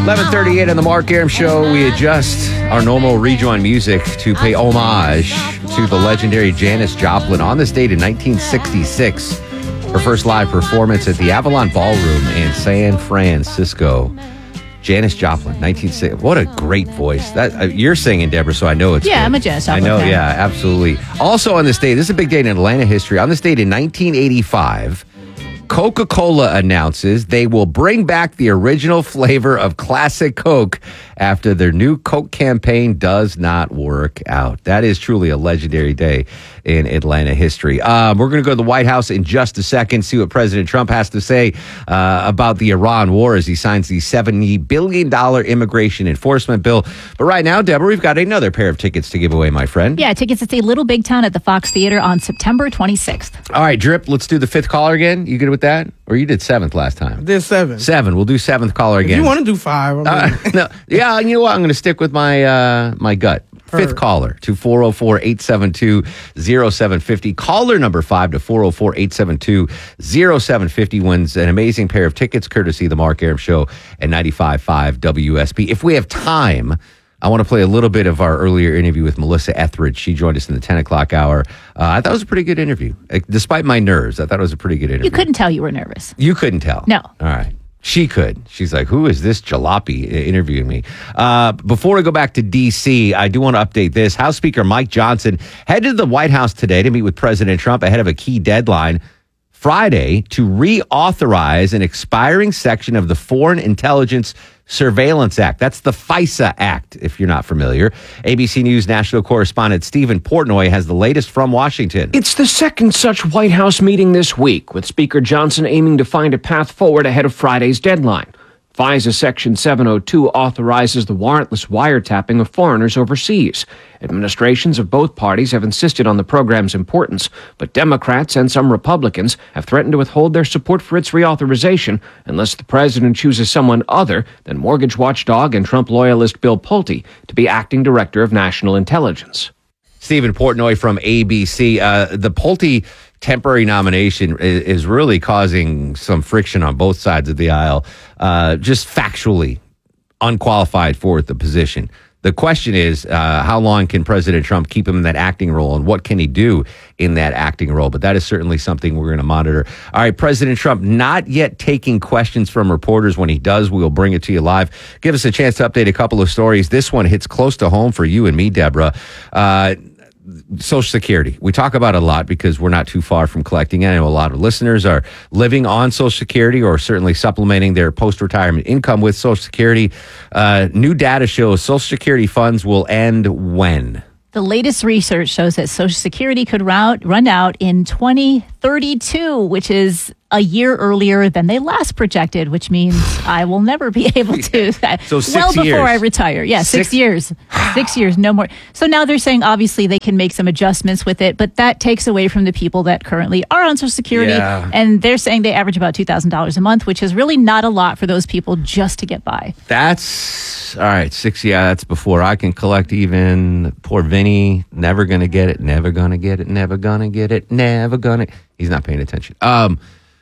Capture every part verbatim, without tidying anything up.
eleven thirty-eight on the Mark Arum Show. We adjust our normal rejoin music to pay homage to the legendary Janis Joplin on this date in nineteen sixty-six. Her first live performance at the Avalon Ballroom in San Francisco. Janis Joplin, nineteen sixty. What a great voice. That uh, you're singing, Deborah, so I know it's Yeah, good. I'm a Janis Joplin I know, fan. yeah, absolutely. Also on this date, this is a big day in Atlanta history. On this date in nineteen eighty-five, Coca-Cola announces they will bring back the original flavor of Classic Coke after their new Coke campaign does not work out. That is truly a legendary day in Atlanta history. Um, we're going to go to the White House in just a second, see what President Trump has to say uh, about the Iran war as he signs the seventy billion dollars immigration enforcement bill. But right now, Deborah, we've got another pair of tickets to give away, my friend. Yeah, tickets to see Little Big Town at the Fox Theater on September twenty-sixth. All right, Drip, let's do the fifth caller again. You good with that? Or you did seventh last time? I did seven. Seven. We'll do seventh caller If again. you want to do five, I mean, Uh, no, yeah, you know what? I'm going to stick with my uh, my gut. Fifth Heard. caller to four oh four, eight seven two, oh seven five oh. Caller number five to four oh four, eight seven two, oh seven five oh wins an amazing pair of tickets courtesy of the Mark Arum Show and ninety-five point five W S B. If we have time, I want to play a little bit of our earlier interview with Melissa Etheridge. She joined us in the ten o'clock hour. Uh, I thought it was a pretty good interview. Uh, Despite my nerves, I thought it was a pretty good interview. You couldn't tell you were nervous. You couldn't tell? No. All right. She could. She's like, who is this jalopy interviewing me? Uh, before we go back to D C, I do want to update this. House Speaker Mike Johnson headed to the White House today to meet with President Trump ahead of a key deadline Friday to reauthorize an expiring section of the Foreign Intelligence Surveillance Act. That's the FISA Act, if you're not familiar. A B C News national correspondent Stephen Portnoy has the latest from Washington. It's the second such White House meeting this week, with Speaker Johnson aiming to find a path forward ahead of Friday's deadline. FISA Section seven oh two authorizes the warrantless wiretapping of foreigners overseas. Administrations of both parties have insisted on the program's importance, but Democrats and some Republicans have threatened to withhold their support for its reauthorization unless the president chooses someone other than mortgage watchdog and Trump loyalist Bill Pulte to be acting director of national intelligence. Stephen Portnoy from A B C. Uh, the Pulte temporary nomination is, is really causing some friction on both sides of the aisle, uh, just factually unqualified for the position. The question is, uh, how long can President Trump keep him in that acting role, and what can he do in that acting role? But that is certainly something we're going to monitor. All right, President Trump not yet taking questions from reporters. When he does, we will bring it to you live. Give us a chance to update a couple of stories. This one hits close to home for you and me, Deborah. Uh, Social Security. We talk about it a lot because we're not too far from collecting it. I know a lot of listeners are living on Social Security or certainly supplementing their post-retirement income with Social Security. Uh, new data shows Social Security funds will end when? The latest research shows that Social Security could route, run out in twenty thirty-two, which is a year earlier than they last projected, which means I will never be able to. So six well before years. I retire. Yeah, six, Six- years. Six years, no more. So now they're saying obviously they can make some adjustments with it, but that takes away from the people that currently are on Social Security. Yeah. And they're saying they average about two thousand dollars a month, which is really not a lot for those people just to get by. That's all right. Six, yeah, that's before I can collect even. Poor Vinny, never gonna get it, never gonna get it, never gonna get it, never gonna. He's not paying attention. Um,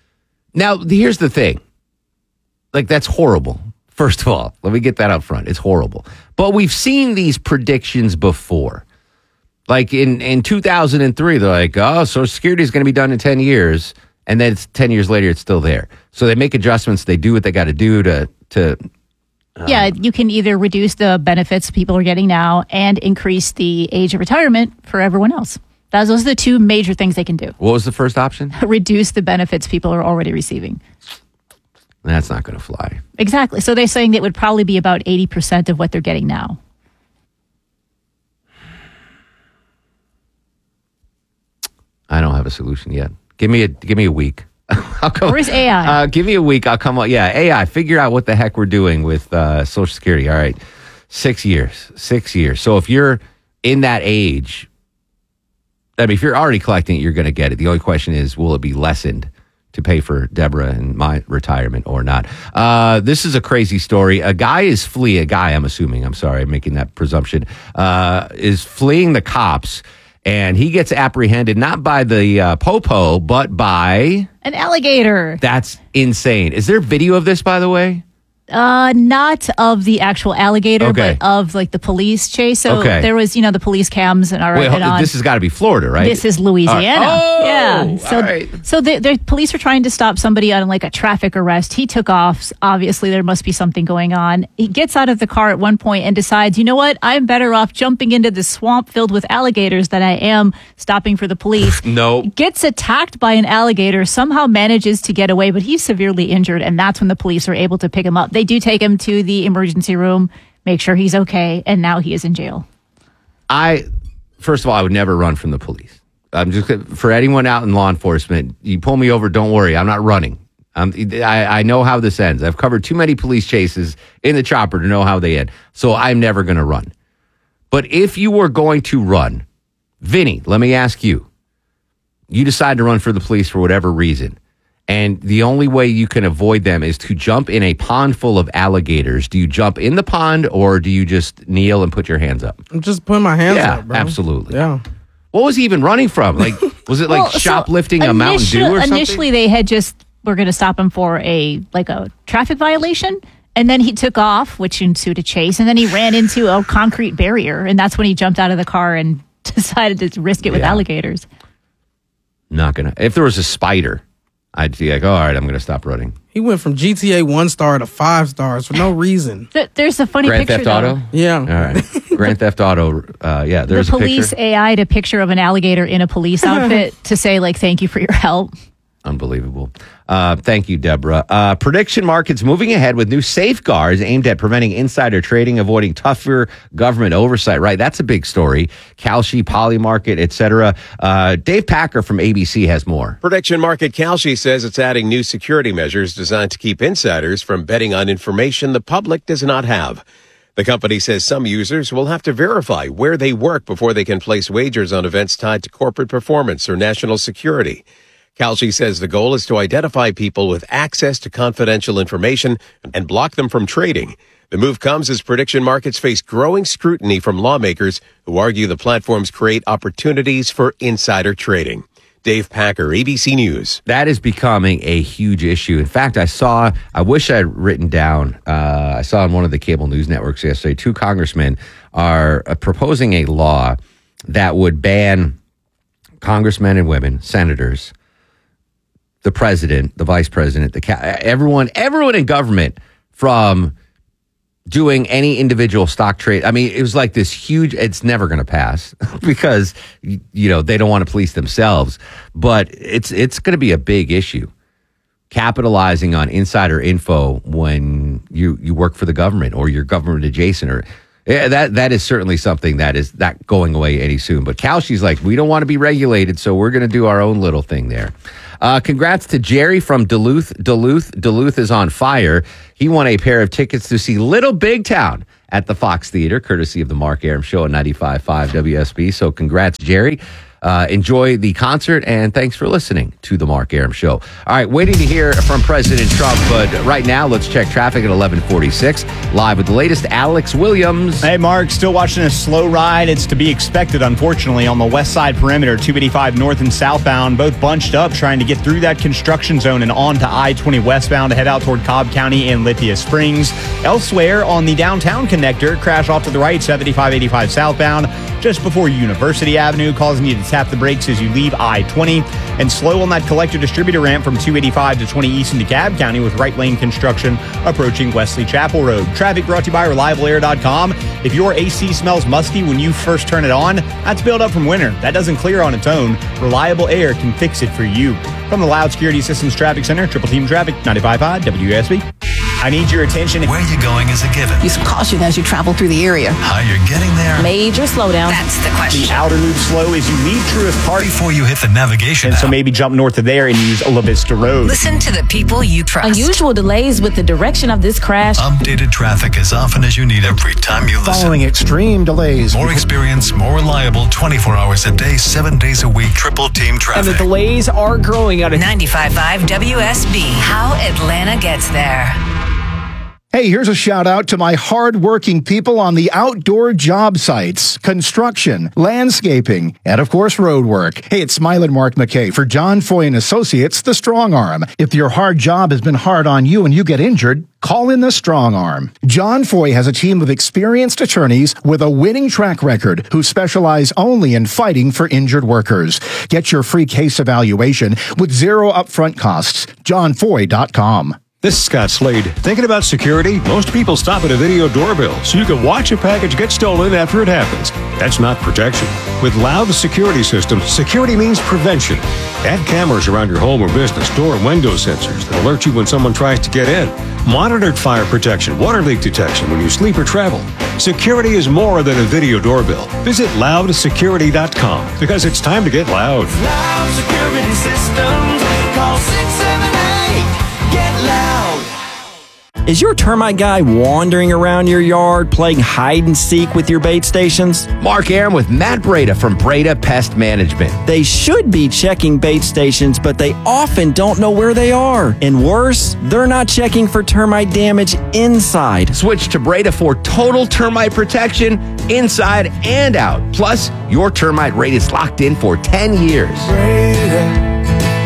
now here's the thing. Like, that's horrible. First of all, let me get that up front. It's horrible. But we've seen these predictions before. Like in, in two thousand three, they're like, oh, Social Security is going to be done in ten years. And then it's ten years later, it's still there. So they make adjustments. They do what they got to do to to. Yeah, you can either reduce the benefits people are getting now and increase the age of retirement for everyone else. Those are the two major things they can do. What was the first option? Reduce the benefits people are already receiving. That's not going to fly. Exactly. So they're saying it would probably be about eighty percent of what they're getting now. I don't have a solution yet. Give me a give me a week. I'll come, Where's A I? Uh, give me a week. I'll come up. Yeah, A I. Figure out what the heck we're doing with uh, Social Security. All right, six years. Six years. So if you're in that age, I mean, if you're already collecting it, you're going to get it. The only question is, will it be lessened to pay for Deborah and my retirement or not? Uh, this is a crazy story. A guy is fleeing. A guy, I'm assuming. I'm sorry, I'm making that presumption. Uh, is fleeing the cops. And he gets apprehended not by the uh, popo, but by... An alligator. That's insane. Is there video of this, by the way? Uh, not of the actual alligator, Okay. but of like the police chase. So Okay. there was, you know, the police cams and are Wait, and on. this has got to be Florida, right? This is Louisiana. Oh, yeah. So, all right. so the, the police are trying to stop somebody on like a traffic arrest. He took off. Obviously, there must be something going on. He gets out of the car at one point and decides, you know what? I'm better off jumping into the swamp filled with alligators than I am stopping for the police. No. Gets attacked by an alligator, somehow manages to get away, but he's severely injured. And that's when the police are able to pick him up. They do take him to the emergency room, make sure he's okay. And now he is in jail. I, first of all, I would never run from the police. I'm just for anyone out in law enforcement. You pull me over, don't worry. I'm not running. Um, I, I know how this ends. I've covered too many police chases in the chopper to know how they end. So I'm never going to run. But if you were going to run, Vinny, let me ask you. You decide to run for the police for whatever reason, and the only way you can avoid them is to jump in a pond full of alligators. Do you jump in the pond, or do you just kneel and put your hands up? I'm just putting my hands Yeah, up, bro. absolutely. Yeah. What was he even running from? Like, was it like Well, so shoplifting a Mountain initial- Dew or something? Initially, they had just were going to stop him for a like a traffic violation, and then he took off, which ensued a chase, and then he ran into a concrete barrier, and that's when he jumped out of the car and decided to risk it with Yeah. alligators. Not gonna. If there was a spider, I'd be like, oh, all right, I'm gonna stop running. He went from G T A one star to five stars for no reason. Th- There's a funny Grand picture Theft though. Auto. Yeah. All right. Grand Theft Auto. Uh, yeah, there's the a police picture. A I'd a picture of an alligator in a police outfit to say like thank you for your help. Unbelievable. Uh, thank you, Deborah. Uh, prediction markets moving ahead with new safeguards aimed at preventing insider trading, avoiding tougher government oversight. Right, that's a big story. Kalshi, Polymarket, et cetera. Uh, Dave Packer from A B C has more. Prediction market Kalshi says it's adding new security measures designed to keep insiders from betting on information the public does not have. The company says some users will have to verify where they work before they can place wagers on events tied to corporate performance or national security. Kalshi says the goal is to identify people with access to confidential information and block them from trading. The move comes as prediction markets face growing scrutiny from lawmakers who argue the platforms create opportunities for insider trading. Dave Packer, A B C News. That is becoming a huge issue. In fact, I saw, I wish I had written down, uh, I saw on one of the cable news networks yesterday, two congressmen are uh, proposing a law that would ban congressmen and women, senators, the president, the vice president, the ca- everyone, everyone in government from doing any individual stock trade. I mean, it was like this huge, it's never going to pass because, you know, they don't want to police themselves, but it's, it's going to be a big issue. Capitalizing on insider info when you, you work for the government or you're government adjacent or yeah, that, that is certainly something that is not going away any soon. But Kalshi's like, we don't want to be regulated, so we're going to do our own little thing there. Uh, congrats to Jerry from Duluth. Duluth. Duluth is on fire. He won a pair of tickets to see Little Big Town at the Fox Theater, courtesy of the Mark Arum Show at ninety-five point five W S B. So congrats, Jerry. Uh, enjoy the concert, and thanks for listening to the Mark Arum Show. All right, waiting to hear from President Trump, but right now, let's check traffic at eleven forty-six. Live with the latest, Alex Williams. Hey, Mark, still watching a slow ride. It's to be expected, unfortunately, on the west side perimeter, two eighty-five north and southbound, both bunched up trying to get through that construction zone and onto I twenty westbound to head out toward Cobb County and Lithia Springs. Elsewhere on the downtown connector, crash off to the right, seventy-five eighty-five southbound, just before University Avenue, causing you to tap the brakes as you leave I twenty, and slow on that collector distributor ramp from two eighty-five to twenty east into Cobb County with right lane construction approaching Wesley Chapel Road. Traffic brought to you by reliable air dot com. If your A C smells musty when you first turn it on, that's built up from winter. That doesn't clear on its own. Reliable Air can fix it for you. From the Loud Security Systems Traffic Center, Triple Team Traffic, ninety-five point five W S B. I need your attention. Where you're going is a given. Use caution as you travel through the area. How you're getting there. Major slowdown. That's the question. The outer loop slow as you leave Truist Park. Before you hit the navigation And so app. maybe jump north of there and use La Vista Road. Listen to the people you trust. Unusual delays with the direction of this crash. Updated traffic as often as you need every time you listen. Following extreme delays. More experience, more reliable, twenty-four hours a day, seven days a week. Triple Team And Traffic. the delays are growing out of ninety-five point five W S B. How Atlanta gets there. Hey, here's a shout out to my hard-working people on the outdoor job sites, construction, landscaping, and of course, road work. Hey, it's Smile and Mark McKay for John Foy and Associates, the Strong Arm. If your hard job has been hard on you and you get injured, call in the Strong Arm. John Foy has a team of experienced attorneys with a winning track record who specialize only in fighting for injured workers. Get your free case evaluation with zero upfront costs. john foy dot com. This is Scott Slade. Thinking about security? Most people stop at a video doorbell so you can watch a package get stolen after it happens. That's not protection. With Loud Security Systems, security means prevention. Add cameras around your home or business, door and window sensors that alert you when someone tries to get in. Monitored fire protection, water leak detection when you sleep or travel. Security is more than a video doorbell. Visit loud security dot com because it's time to get loud. Loud Security Systems. Call six seven eight. Get loud. Is your termite guy wandering around your yard playing hide and seek with your bait stations? Mark Aram with Matt Breda from Breda Pest Management. They should be checking bait stations, but they often don't know where they are. And worse, they're not checking for termite damage inside. Switch to Breda for total termite protection inside and out. Plus, your termite rate is locked in for ten years. Breda,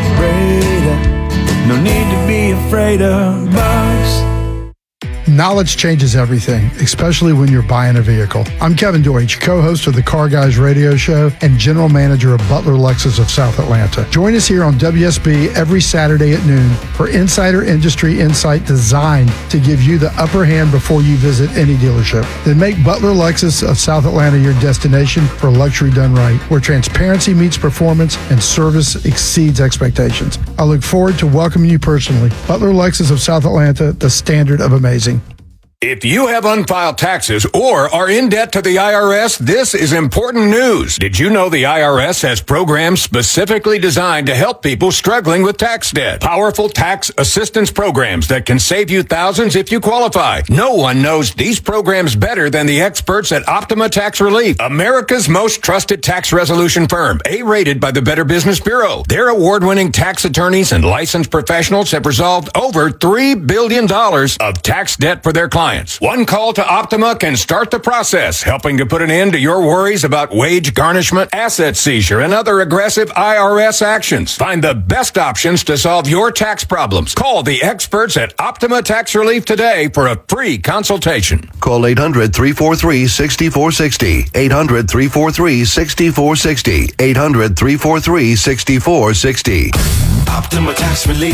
Breda, no need to be afraid of bugs. Knowledge changes everything, especially when you're buying a vehicle. I'm Kevin Deutsch, co-host of the Car Guys radio show and general manager of Butler Lexus of South Atlanta. Join us here on W S B every Saturday at noon for insider industry insight designed to give you the upper hand before you visit any dealership. Then make Butler Lexus of South Atlanta your destination for luxury done right, where transparency meets performance and service exceeds expectations. I look forward to welcoming you personally. Butler Lexus of South Atlanta, the standard of amazing. If you have unfiled taxes or are in debt to the I R S, this is important news. Did you know the I R S has programs specifically designed to help people struggling with tax debt? Powerful tax assistance programs that can save you thousands if you qualify. No one knows these programs better than the experts at Optima Tax Relief, America's most trusted tax resolution firm, A-rated by the Better Business Bureau. Their award-winning tax attorneys and licensed professionals have resolved over three billion dollars of tax debt for their clients. One call to Optima can start the process, helping to put an end to your worries about wage garnishment, asset seizure, and other aggressive I R S actions. Find the best options to solve your tax problems. Call the experts at Optima Tax Relief today for a free consultation. Call eight hundred, three four three, six four six zero. eight hundred, three four three, six four six zero. eight hundred, three four three, six four six zero. Optima Tax Relief.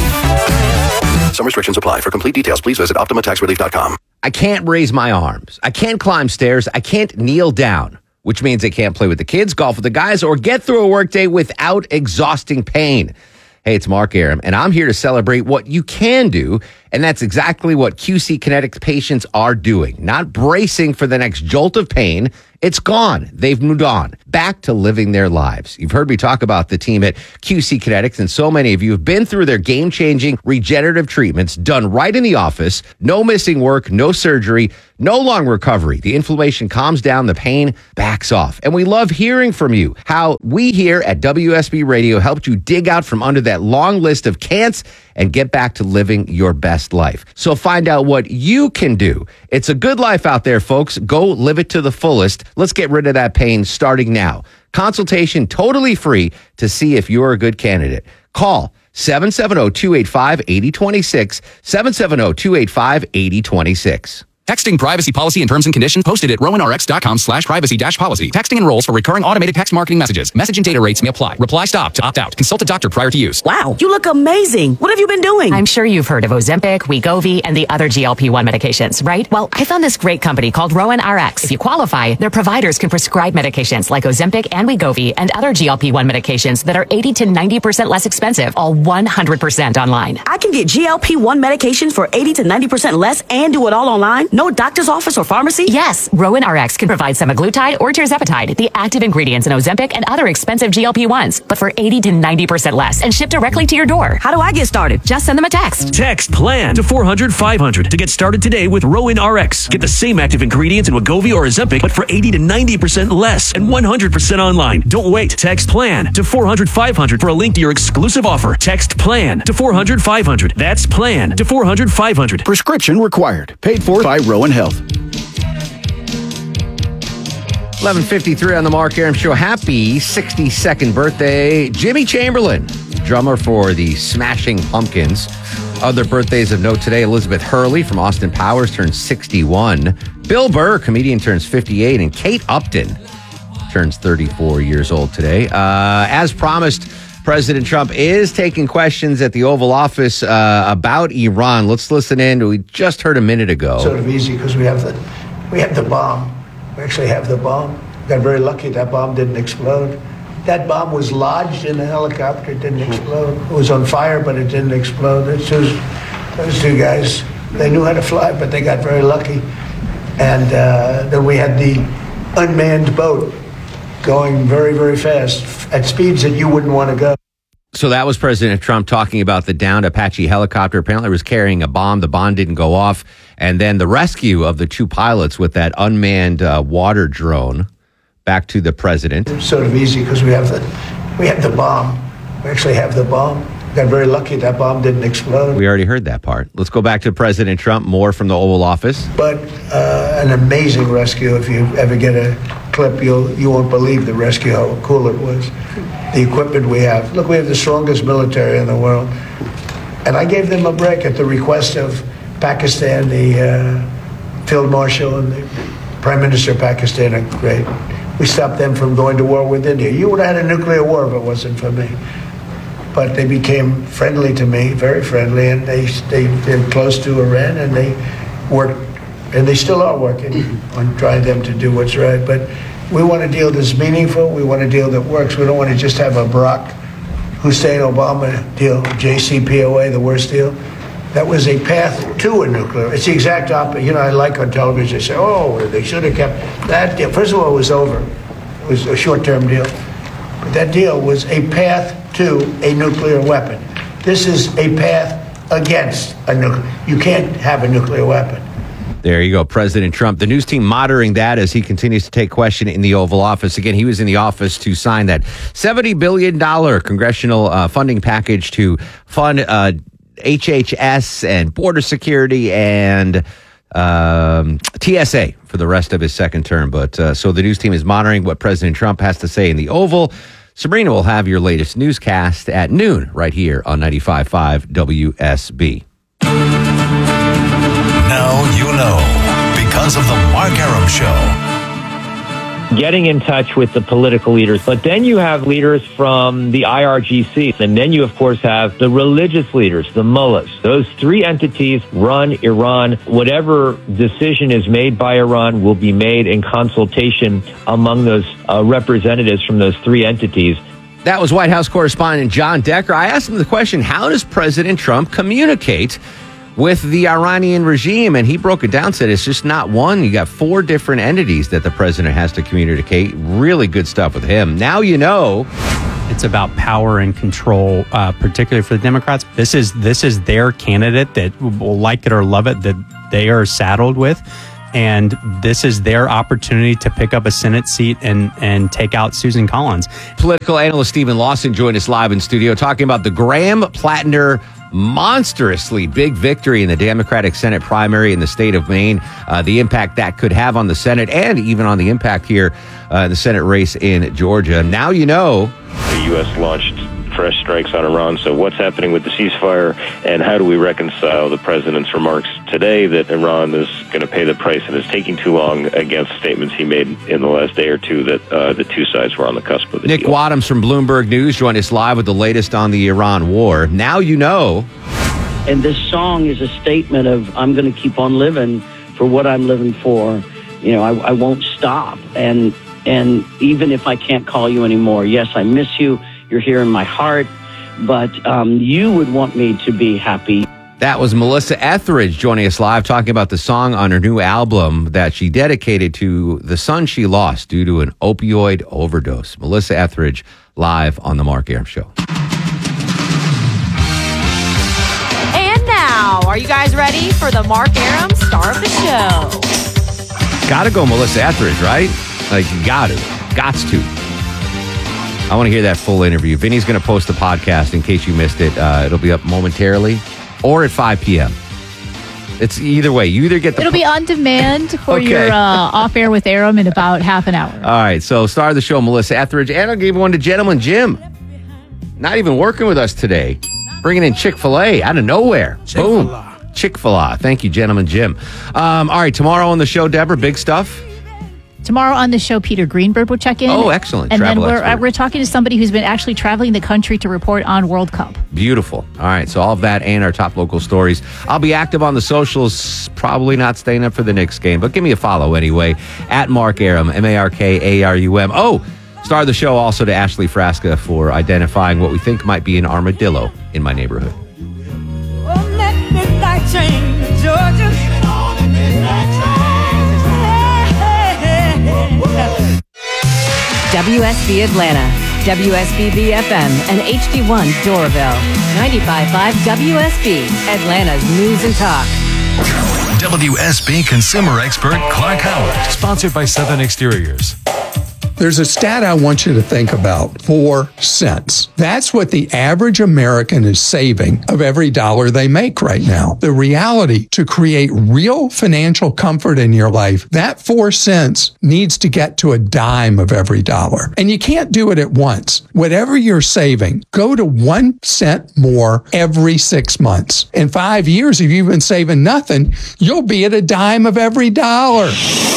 Some restrictions apply. For complete details, please visit optima tax relief dot com. I can't raise my arms. I can't climb stairs. I can't kneel down, which means I can't play with the kids, golf with the guys, or get through a workday without exhausting pain. Hey, it's Mark Aram, and I'm here to celebrate what you can do, and that's exactly what Q C Kinetics patients are doing. Not bracing for the next jolt of pain. It's gone. They've moved on. Back to living their lives. You've heard me talk about the team at Q C Kinetics, and so many of you have been through their game-changing regenerative treatments done right in the office. No missing work, no surgery, no long recovery. The inflammation calms down, the pain backs off. And we love hearing from you, how we here at W S B Radio helped you dig out from under that long list of can'ts and get back to living your best life. So find out what you can do. It's a good life out there, folks. Go live it to the fullest. Let's get rid of that pain starting now. Consultation totally free to see if you're a good candidate. Call seven seven zero, two eight five, eight zero two six, seven seven zero, two eight five, eight zero two six. Texting privacy policy and terms and conditions posted at rowanrx.com slash privacy dash policy. Texting enrolls for recurring automated text marketing messages. Message and data rates may apply. Reply stop to opt out. Consult a doctor prior to use. Wow, you look amazing. What have you been doing? I'm sure you've heard of Ozempic, Wegovy, and the other G L P one medications, right? Well, I found this great company called Rowan R X. If you qualify, their providers can prescribe medications like Ozempic and Wegovy and other G L P one medications that are eighty to ninety percent less expensive, all one hundred percent online. I can get G L P one medications for eighty to ninety percent less and do it all online? No doctor's office or pharmacy? Yes, Rowan R X can provide semaglutide or tirzepatide, the active ingredients in Ozempic and other expensive G L P ones, but for eighty to ninety percent less and shipped directly to your door. How do I get started? Just send them a text. Text PLAN to four hundred five hundred to get started today with Rowan R X. Get the same active ingredients in Wegovy or Ozempic, but for eighty to ninety percent less and one hundred percent online. Don't wait. Text PLAN to four hundred five hundred for a link to your exclusive offer. Text PLAN to four hundred five hundred. That's PLAN to four hundred five hundred. Prescription required. Paid for by Rowan Health. eleven fifty-three on the Mark Aram Show. Happy sixty-second birthday, Jimmy Chamberlain, drummer for the Smashing Pumpkins. Other birthdays of note today: Elizabeth Hurley from Austin Powers turns sixty-one. Bill Burr, comedian, turns fifty-eight. And Kate Upton turns thirty-four years old today. Uh, as promised, President Trump is taking questions at the Oval Office uh, about Iran. Let's listen in. We just heard a minute ago. Sort of easy because we have the we have the bomb. We actually have the bomb. Got very lucky that bomb didn't explode. That bomb was lodged in a helicopter. It didn't explode. It was on fire, but it didn't explode. Those two, those two guys, they knew how to fly, but they got very lucky. And uh, then we had the unmanned boat going very, very fast at speeds that you wouldn't want to go. So that was President Trump talking about the downed Apache helicopter. Apparently it was carrying a bomb. The bomb didn't go off. And then the rescue of the two pilots with that unmanned uh, water drone back to the president. It's sort of easy because we have the we have the bomb. We actually have the bomb. Got very lucky that bomb didn't explode. We already heard that part. Let's go back to President Trump, more from the Oval Office. But uh, an amazing rescue. If you ever get a clip, you'll, you won't believe the rescue, how cool it was. The equipment we have. Look, we have the strongest military in the world. And I gave them a break at the request of Pakistan, the uh, Field Marshal and the Prime Minister of Pakistan are great. We stopped them from going to war with India. You would have had a nuclear war if it wasn't for me. But they became friendly to me, very friendly, and they they they're close to Iran, and they worked, and they still are working on trying them to do what's right. But we want a deal that's meaningful. We want a deal that works. We don't want to just have a Barack Hussein Obama deal, J C P O A, the worst deal. That was a path to a nuclear. It's the exact opposite. You know, I like on television, they say, oh, they should have kept that deal. First of all, it was over. It was a short-term deal. But that deal was a path to a nuclear weapon. This is a path against a nuclear. You can't have a nuclear weapon. There you go, President Trump. The news team monitoring that as he continues to take question in the Oval Office. Again, he was in the office to sign that seventy billion dollars congressional uh, funding package to fund uh, H H S and border security and um, T S A for the rest of his second term. But uh, so the news team is monitoring what President Trump has to say in the Oval. Sabrina will have your latest newscast at noon right here on ninety-five point five W S B. Now you know, because of the Mark Aram Show. Getting in touch with the political leaders. But then you have leaders from the I R G C. And then you, of course, have the religious leaders, the mullahs. Those three entities run Iran. Whatever decision is made by Iran will be made in consultation among those uh, representatives from those three entities. That was White House correspondent John Decker. I asked him the question, how does President Trump communicate with the Iranian regime? And he broke it down, said it's just not one. You got four different entities that the president has to communicate. Really good stuff with him. Now you know. It's about power and control, uh, particularly for the Democrats. This is this is their candidate that will like it or love it, that they are saddled with. And this is their opportunity to pick up a Senate seat and, and take out Susan Collins. Political analyst Stephen Lawson joined us live in studio talking about the Graham-Plattner monstrously big victory in the Democratic Senate primary in the state of Maine, uh, the impact that could have on the Senate and even on the impact here uh, in the Senate race in Georgia. Now you know. The U S launched fresh strikes on Iran. So what's happening with the ceasefire, and how do we reconcile the president's remarks today that Iran is going to pay the price and is taking too long against statements he made in the last day or two that uh, the two sides were on the cusp of the Nick deal. Wadhams from Bloomberg News joined us live with the latest on the Iran war. Now you know. And this song is a statement of, I'm going to keep on living for what I'm living for. You know, I, I won't stop. And and even if I can't call you anymore, yes, I miss you. You're here in my heart. But um, you would want me to be happy. That was Melissa Etheridge joining us live, talking about the song on her new album that she dedicated to the son she lost due to an opioid overdose. Melissa Etheridge live on the Mark Arum Show. And now, are you guys ready for the Mark Arum Star of the Show? Gotta go Melissa Etheridge, right? Like, you gotta. Gots to. I want to hear that full interview. Vinny's going to post the podcast in case you missed it. Uh, it'll be up momentarily or at five p.m. It's either way. You either get the... It'll be on demand for Okay. your uh, off-air with Arum in about half an hour. All right, so star of the show, Melissa Etheridge. And I gave one to Gentleman Jim. Not even working with us today. Bringing in Chick-fil-A out of nowhere. Chick-fil-A. Boom. Chick-fil-A. Thank you, Gentleman Jim. Um, all right, tomorrow on the show, Deborah, big stuff. Tomorrow on the show, Peter Greenberg will check in. Oh, excellent. And Travel then we're, uh, expert. we're talking to somebody who's been actually traveling the country to report on World Cup. Beautiful. All right, so all of that and our top local stories. I'll be active on the socials, probably not staying up for the Knicks game, but give me a follow anyway, at Mark Arum, M A R K A R U M. Oh, star of the show also to Ashley Frasca for identifying what we think might be an armadillo in my neighborhood. On that midnight train to Georgia. W S B Atlanta, W S B B F M, and H D one Doraville. ninety-five point five W S B, Atlanta's news and talk. W S B consumer expert Clark Howard. Sponsored by Southern Exteriors. There's a stat I want you to think about. Four cents. That's what the average American is saving of every dollar they make right now. The reality, to create real financial comfort in your life, that four cents needs to get to a dime of every dollar. And you can't do it at once. Whatever you're saving, go to one cent more every six months. In five years, if you've been saving nothing, you'll be at a dime of every dollar.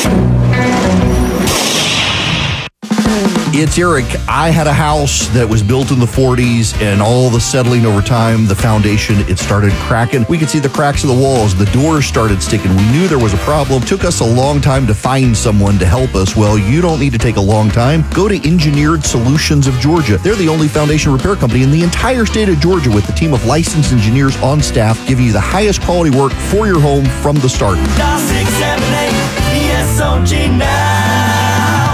It's Eric. I had a house that was built in the forties, and all the settling over time, the foundation, it started cracking. We could see the cracks of the walls. The doors started sticking. We knew there was a problem. Took us a long time to find someone to help us. Well, you don't need to take a long time. Go to Engineered Solutions of Georgia. They're the only foundation repair company in the entire state of Georgia, with a team of licensed engineers on staff, giving you the highest quality work for your home from the start. Dial six seven eight B S O G now.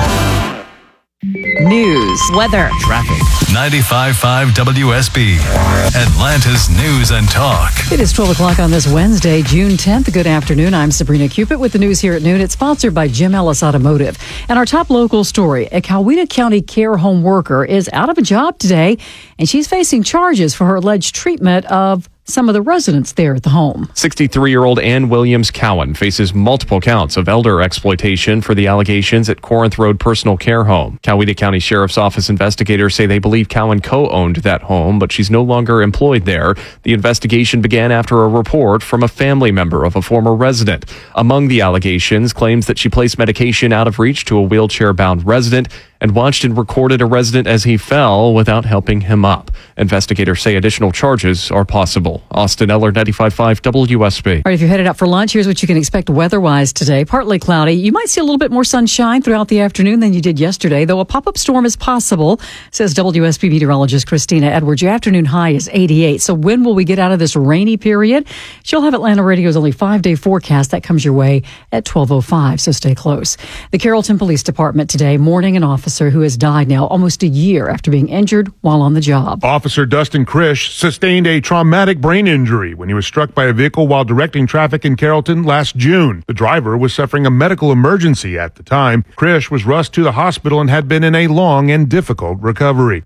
News, weather, Traffic. ninety-five point five W S B. Atlanta's news and talk. It is twelve o'clock on this Wednesday, June tenth. Good afternoon. I'm Sabrina Cupid with the news here at noon. It's sponsored by Jim Ellis Automotive. And our top local story, a Coweta County care home worker is out of a job today, and she's facing charges for her alleged treatment of some of the residents there at the home. sixty-three-year-old Ann Williams Cowan faces multiple counts of elder exploitation for the allegations at Corinth Road Personal Care Home. Coweta County Sheriff's Office investigators say they believe Cowan co-owned that home, but she's no longer employed there. The investigation began after a report from a family member of a former resident. Among the allegations, claims that she placed medication out of reach to a wheelchair-bound resident and watched and recorded a resident as he fell without helping him up. Investigators say additional charges are possible. Austin Eller, ninety-five point five W S B. All right, if you're headed out for lunch, here's what you can expect weather-wise today. Partly cloudy. You might see a little bit more sunshine throughout the afternoon than you did yesterday, though a pop-up storm is possible, says W S B meteorologist Christina Edwards. Your afternoon high is eighty-eight. So when will we get out of this rainy period? She'll have Atlanta Radio's only five-day forecast. That comes your way at twelve oh five, so stay close. The Carrollton Police Department today mourning an officer who has died now almost a year after being injured while on the job. Officer Dustin Krish sustained a traumatic brain injury when he was struck by a vehicle while directing traffic in Carrollton last June. The driver was suffering a medical emergency at the time. Krish was rushed to the hospital and had been in a long and difficult recovery.